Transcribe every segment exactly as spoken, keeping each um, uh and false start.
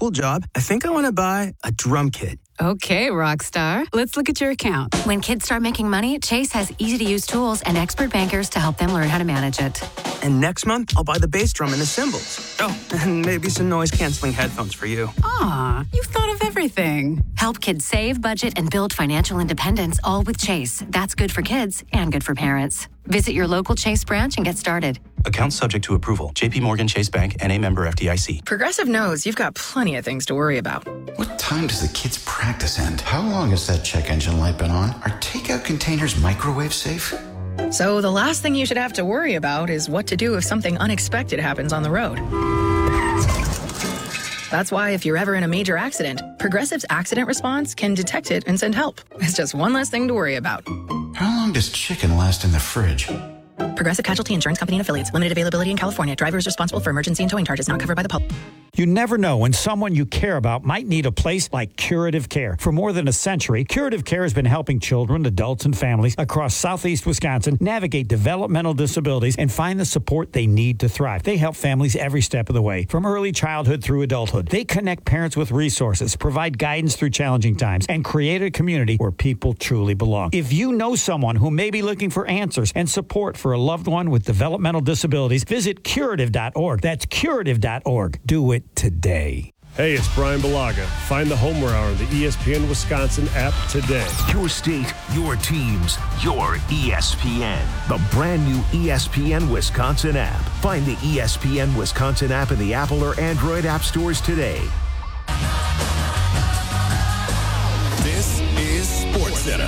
school job, I think I want to buy a drum kit. Okay, Rockstar. Let's look at your account. When kids start making money, Chase has easy-to-use tools and expert bankers to help them learn how to manage it. And next month, I'll buy the bass drum and the cymbals. Oh, and maybe some noise-canceling headphones for you. Aw, you've thought of everything. Help kids save, budget, and build financial independence, all with Chase. That's good for kids and good for parents. Visit your local Chase branch and get started. Account subject to approval. J P Morgan Chase Bank, N A member F D I C. Progressive knows you've got plenty of things to worry about. What time does the kids' practice end? How long has that check engine light been on? Are takeout containers microwave safe? So the last thing you should have to worry about is what to do if something unexpected happens on the road. That's why if you're ever in a major accident, Progressive's accident response can detect it and send help. It's just one less thing to worry about. How long does chicken last in the fridge? Progressive Casualty Insurance Company and Affiliates. Limited availability in California. Driver is responsible for emergency and towing charges not covered by the public. You never know when someone you care about might need a place like Curative Care. For more than a century, Curative Care has been helping children, adults, and families across southeast Wisconsin navigate developmental disabilities and find the support they need to thrive. They help families every step of the way, from early childhood through adulthood. They connect parents with resources, provide guidance through challenging times, and create a community where people truly belong. If you know someone who may be looking for answers and support for a loved one with developmental disabilities, visit curative dot org. That's curative dot org. Do it today. Hey, it's Brian Balaga. Find the Homer Hour on the E S P N Wisconsin app today. Your state, your teams, your E S P N. The brand new E S P N Wisconsin app. Find the E S P N Wisconsin app in the Apple or Android app stores today. This is SportsCenter.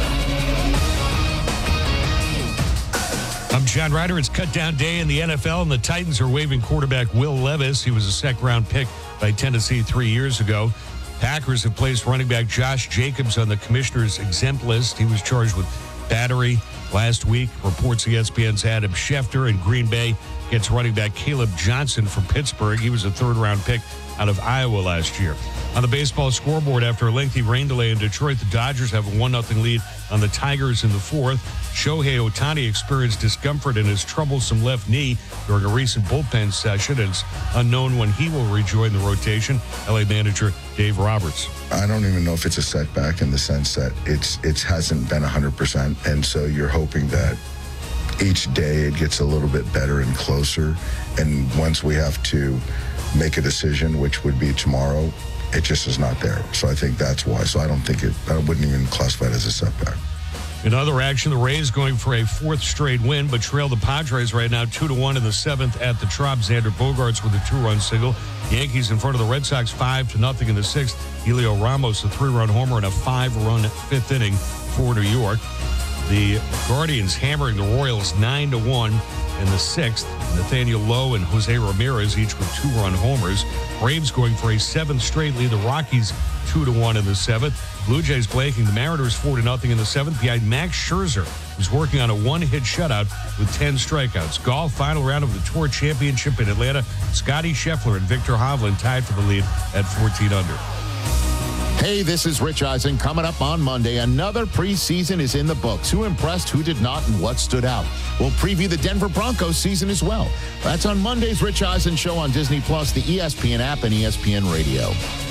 I'm John Ryder. It's cut down day in the N F L, and the Titans are waiving quarterback Will Levis. He was a second-round pick by Tennessee three years ago. Packers have placed running back Josh Jacobs on the commissioner's exempt list. He was charged with battery last week. Reports E S P N's Adam Schefter. In Green Bay gets running back Caleb Johnson from Pittsburgh. He was a third-round pick out of Iowa last year. On the baseball scoreboard, after a lengthy rain delay in Detroit, the Dodgers have a one nothing lead on the Tigers in the fourth. Shohei Ohtani experienced discomfort in his troublesome left knee during a recent bullpen session. It's unknown when he will rejoin the rotation. L A manager Dave Roberts. I don't even know if it's a setback in the sense that it's it hasn't been one hundred percent. And so you're hoping that each day it gets a little bit better and closer. And once we have to make a decision, which would be tomorrow, it just is not there. So I think that's why. So I don't think it, I wouldn't even classify it as a setback. In other action, the Rays going for a fourth straight win, but trail the Padres right now two to one in the seventh at the Trop. Xander Bogaerts with a two-run single. Yankees in front of the Red Sox five to nothing in the sixth. Helio Ramos a three-run homer in a five-run fifth inning for New York. The Guardians hammering the Royals nine to one in the sixth. Nathaniel Lowe and Jose Ramirez each with two-run homers. Braves going for a seventh straight lead. The Rockies two to one in the seventh. Blue Jays blanking the Mariners four to nothing in the seventh behind Max Scherzer, who's working on a one-hit shutout with ten strikeouts. Golf final round of the Tour Championship in Atlanta. Scotty Scheffler and Victor Hovland tied for the lead at fourteen under. Hey, this is Rich Eisen. Coming up on Monday, another preseason is in the books. Who impressed, who did not, and what stood out? We'll preview the Denver Broncos season as well. That's on Monday's Rich Eisen Show on Disney Plus, the E S P N app, and E S P N Radio.